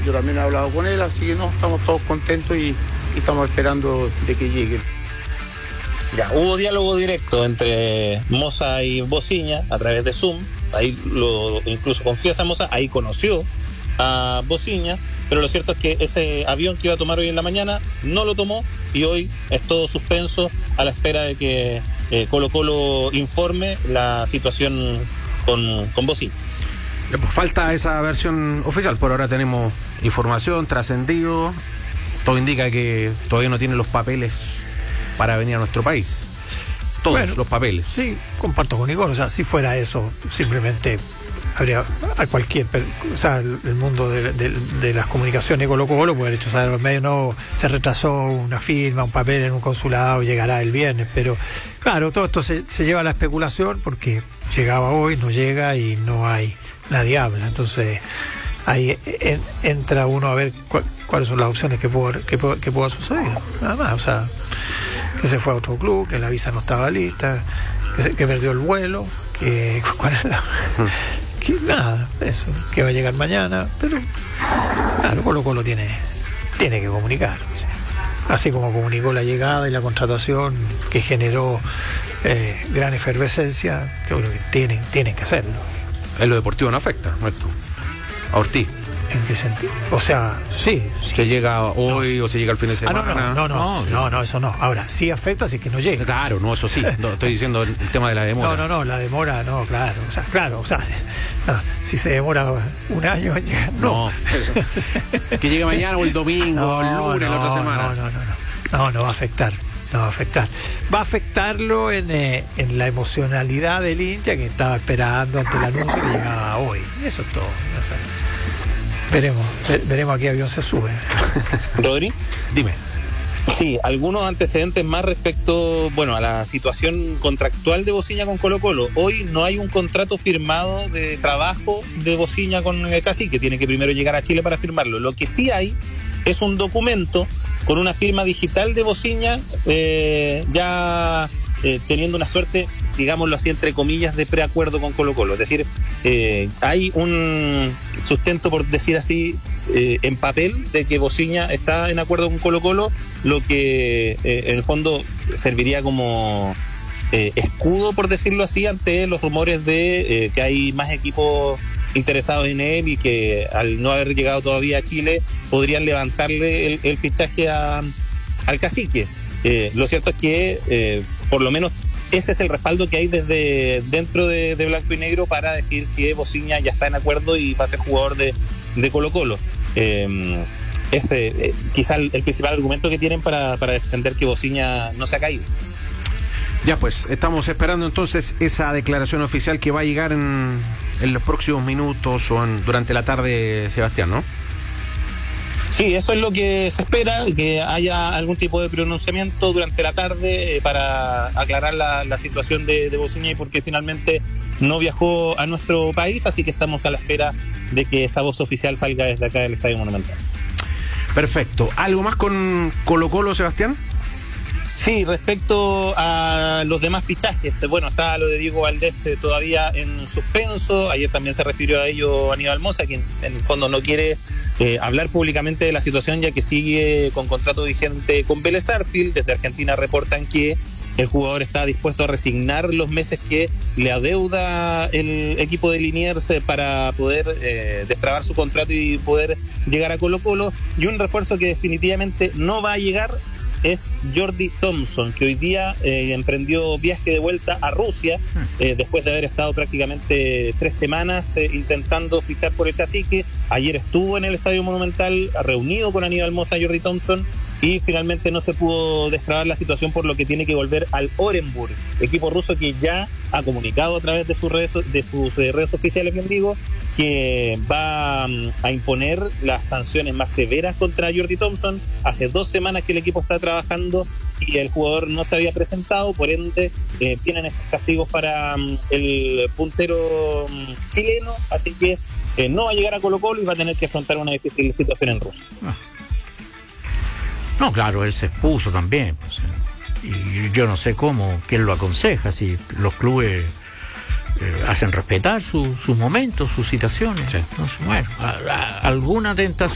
Yo también he hablado con él, así que no, estamos todos contentos y estamos esperando de que llegue. Ya, hubo diálogo directo entre Moza y Bociña a través de Zoom. Ahí incluso confiesa Moza, ahí conoció a Bociña, pero lo cierto es que ese avión que iba a tomar hoy en la mañana no lo tomó y hoy es todo suspenso a la espera de que Colo-Colo informe la situación con Bociña. Pues falta esa versión oficial. Por ahora tenemos información, trascendido. Todo indica que todavía no tiene los papeles para venir a nuestro país. Todos los papeles. Sí, comparto con Igor. O sea, si fuera eso, simplemente habría a cualquier, o sea, el mundo de las comunicaciones Colo-Colo puede haber hecho saber al medio, no, se retrasó una firma, un papel en un consulado, llegará el viernes, pero claro, todo esto se lleva a la especulación porque llegaba hoy, no llega y no hay, nadie habla, entonces ahí entra uno a ver cuáles son las opciones que pueda suceder, nada más, o sea, que se fue a otro club, que la visa no estaba lista, que perdió el vuelo, que cuál es la... que nada, eso, que va a llegar mañana, pero claro, Colo-Colo tiene que comunicar, ¿sí? Así como comunicó la llegada y la contratación que generó gran efervescencia, yo creo que tienen que hacerlo. En lo deportivo no afecta, ¿no? A Ortiz. ¿En qué sentido? O sea, sí. Que llega hoy o se llega el fin de semana. No, eso no. Ahora, sí afecta si que no llega. Claro, no, eso sí. No, estoy diciendo el tema de la demora. No, la demora, no, claro. O sea, no, si se demora un año, no. Que llegue mañana o el domingo o el lunes, la otra semana. No va a afectar. No va a afectar. Va a afectarlo en la emocionalidad del hincha que estaba esperando ante el anuncio que llegaba hoy. Eso es todo. O sea, veremos a qué avión se sube. Rodri, dime. Sí, algunos antecedentes más respecto, a la situación contractual de Bociña con Colo-Colo. Hoy no hay un contrato firmado de trabajo de Bociña con el Cacique, tiene que primero llegar a Chile para firmarlo. Lo que sí hay es un documento con una firma digital de Bociña, teniendo una suerte, digámoslo así, entre comillas, de preacuerdo con Colo-Colo. Es decir, hay un sustento, por decir así, en papel, de que Bociña está en acuerdo con Colo-Colo, lo que en el fondo serviría como escudo, por decirlo así, ante los rumores de que hay más equipos interesados en él y que al no haber llegado todavía a Chile podrían levantarle el fichaje al Cacique. Lo cierto es que por lo menos ese es el respaldo que hay desde dentro de Blanco y Negro para decir que Bociña ya está en acuerdo y va a ser jugador de Colo-Colo. Ese quizá el principal argumento que tienen para defender que Bociña no se ha caído. Ya pues, estamos esperando entonces esa declaración oficial que va a llegar en los próximos minutos o durante la tarde, Sebastián, ¿no? Sí, eso es lo que se espera, que haya algún tipo de pronunciamiento durante la tarde para aclarar la situación de Bociña y por qué finalmente no viajó a nuestro país, así que estamos a la espera de que esa voz oficial salga desde acá del Estadio Monumental. Perfecto. ¿Algo más con Colo-Colo, Sebastián? Sí, respecto a los demás fichajes, está lo de Diego Valdés todavía en suspenso. Ayer también se refirió a ello Aníbal Moza, quien en el fondo no quiere hablar públicamente de la situación, ya que sigue con contrato vigente con Vélez Sarsfield. Desde Argentina reportan que el jugador está dispuesto a resignar los meses que le adeuda el equipo de Liniers para poder destrabar su contrato y poder llegar a Colo-Colo. Y un refuerzo que definitivamente no va a llegar es Jordi Thompson, que hoy día emprendió viaje de vuelta a Rusia, después de haber estado prácticamente 3 semanas intentando fichar por el Cacique. Ayer estuvo en el Estadio Monumental reunido con Aníbal Moza, Jordi Thompson, y finalmente no se pudo destrabar la situación, por lo que tiene que volver al Orenburg, equipo ruso que ya ha comunicado a través de sus redes oficiales, bien digo, que va a imponer las sanciones más severas contra Jordi Thompson. Hace 2 semanas que el equipo está trabajando y el jugador no se había presentado, por ende tienen estos castigos para el puntero chileno, así que no va a llegar a Colo-Colo y va a tener que afrontar una difícil situación en Rusia. No, claro, él se expuso también, pues, y yo no sé quién lo aconseja, si los clubes hacen respetar sus momentos, sus citaciones. Sí. Entonces, alguna tentación